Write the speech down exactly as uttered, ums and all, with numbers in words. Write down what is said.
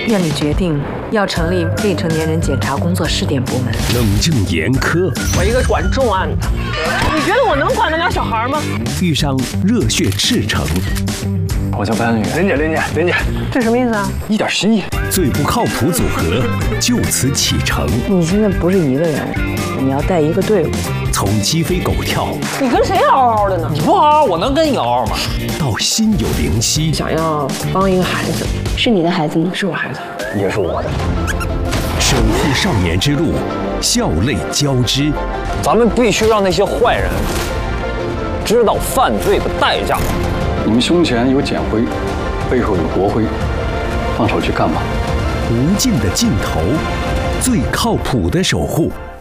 院里决定要成立未成年人检查工作试点部门。 冷静严苛， 我一个管重案的，你觉得我能管得了小孩吗？ 遇上热血赤诚， 我叫白安宇。林姐，林姐，林姐， 这什么意思啊？ 一点心意。 最不靠谱组合就此启程。 你现在不是一个人，你要带一个队伍。 从鸡飞狗跳， 你跟谁嗷嗷的呢？ 你不嗷嗷，我能跟你嗷嗷吗？ 到心有灵犀， 想要帮一个孩子， 是你的孩子吗？ 是我孩子， 也是我的。 守护少年之路，笑泪交织。 咱们必须让那些坏人知道犯罪的代价。 你们胸前有简徽，背后有国徽，放手去干吧。 无尽的尽头，最靠谱的守护。